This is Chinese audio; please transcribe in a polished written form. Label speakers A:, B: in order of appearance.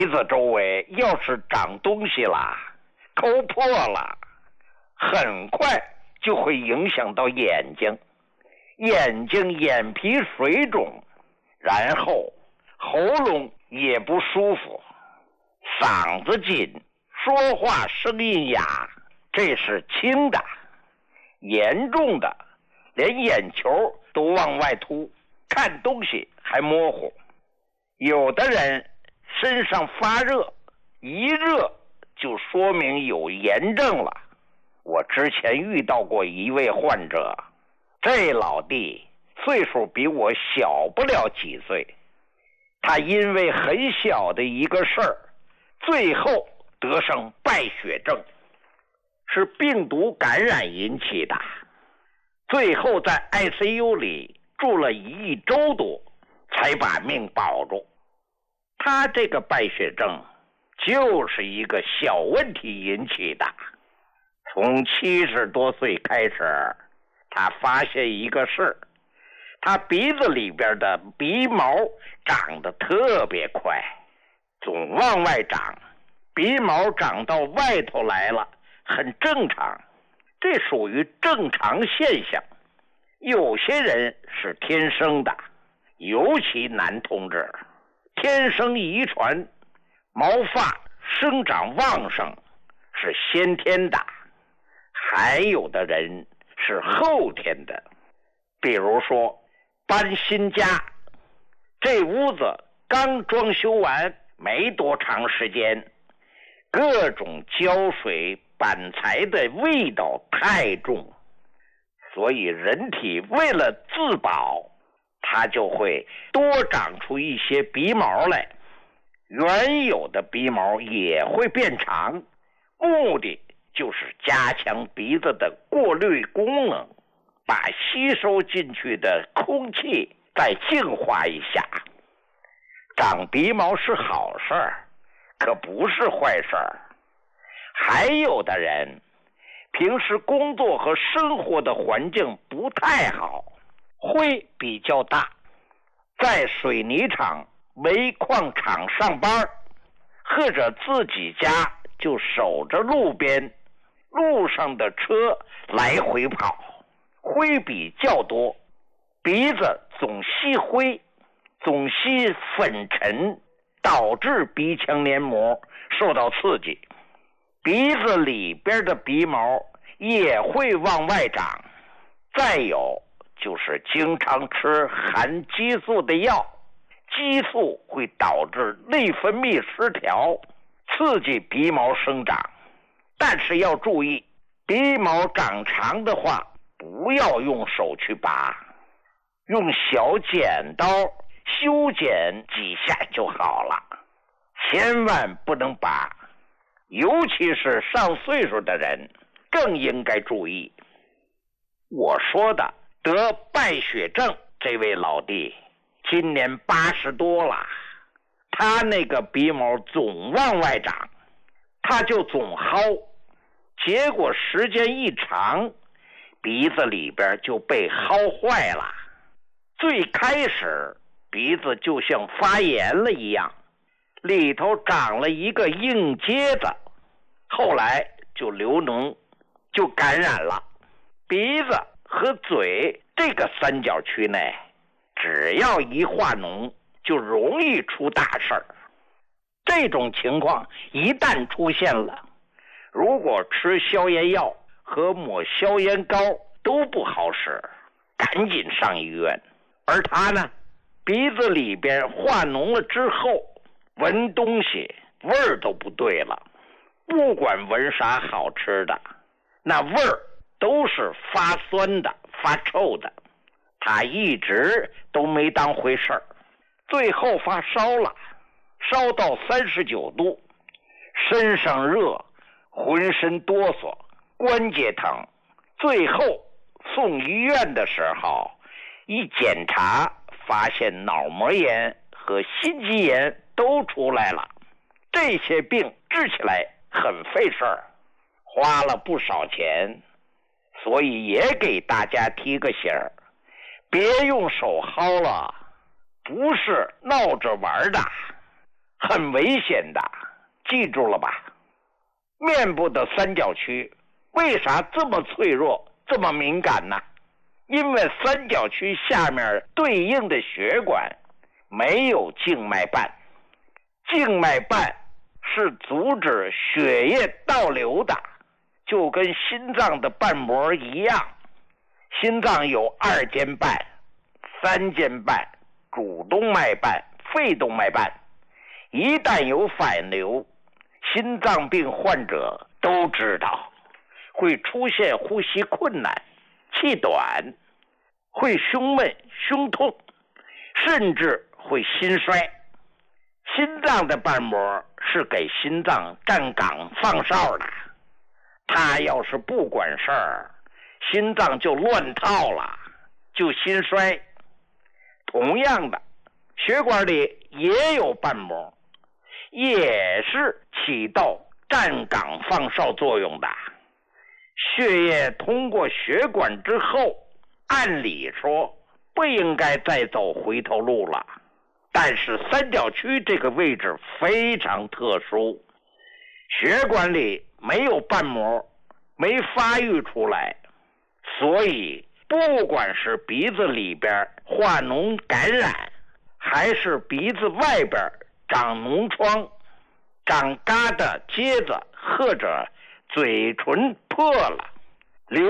A: 鼻子周围要是长东西了，抠破了，很快就会影响到眼睛，眼皮水肿，然后喉咙也不舒服，嗓子紧，说话声音哑，这是轻的。严重的连眼球都往外凸，看东西还模糊。有的人身上发热，一热就说明有炎症了。我之前遇到过一位患者，这老弟岁数比我小不了几岁，他因为很小的一个事儿，最后得上败血症，是病毒感染引起的，最后在 ICU 里住了1周多，才把命保住。他这个败血症就是一个小问题引起的。从70多岁开始，他发现一个事，他鼻子里边的鼻毛长得特别快，总往外长，鼻毛长到外头来了，很正常，这属于正常现象。有些人是天生的，尤其男同志，天生遗传，毛发生长旺盛，是先天的。还有的人是后天的，比如说搬新家，这屋子刚装修完没多长时间，各种胶水板材的味道太重，所以人体为了自保，它就会多长出一些鼻毛来，原有的鼻毛也会变长，目的就是加强鼻子的过滤功能，把吸收进去的空气再净化一下。长鼻毛是好事儿，可不是坏事儿。还有的人平时工作和生活的环境不太好，灰比较大，在水泥厂、煤矿厂上班，或者自己家就守着路边，路上的车来回跑，灰比较多，鼻子总吸灰，总吸粉尘，导致鼻腔黏膜受到刺激，鼻子里边的鼻毛也会往外长。再有就是经常吃含激素的药，激素会导致内分泌失调，刺激鼻毛生长。但是要注意，鼻毛长长的话，不要用手去拔，用小剪刀修剪几下就好了，千万不能拔。尤其是上岁数的人更应该注意。我说的得败血症这位老弟今年80多了，他那个鼻毛总往外长，他就总薅，结果时间一长，鼻子里边就被薅坏了。最开始鼻子就像发炎了一样，里头长了一个硬疖子，后来就流脓，就感染了。鼻子和嘴这个三角区内，只要一化脓，就容易出大事儿。这种情况一旦出现了，如果吃消炎药和抹消炎膏都不好使，赶紧上医院。而他呢，鼻子里边化脓了之后，闻东西味儿都不对了，不管闻啥好吃的，那味儿都是发酸的、发臭的。他一直都没当回事儿，最后发烧了，烧到39度，身上热，浑身哆嗦，关节疼。最后送医院的时候，一检查发现脑膜炎和心肌炎都出来了。这些病治起来很费事儿，花了不少钱，所以也给大家提个醒儿，别用手薅了，不是闹着玩的。 很危险的，记住了吧？面部的三角区为啥这么脆弱，这么敏感呢？因为三角区下面对应的血管没有静脉瓣，静脉瓣是阻止血液倒流的，就跟心脏的瓣膜一样。心脏有二尖瓣、三尖瓣、主动脉瓣、肺动脉瓣。一旦有反流，心脏病患者都知道会出现呼吸困难、气短，会胸闷、胸痛，甚至会心衰。心脏的瓣膜是给心脏站岗放哨的，它要是不管事儿，心脏就乱套了，就心衰。同样的，血管里也有瓣膜，也是起到站岗放哨作用的。血液通过血管之后，按理说不应该再走回头路了，但是三角区这个位置非常特殊，血管里没有瓣膜，没发育出来，所以不管是鼻子里边化脓感染，还是鼻子外边长脓疮、长疙瘩疖子，或者嘴唇破了，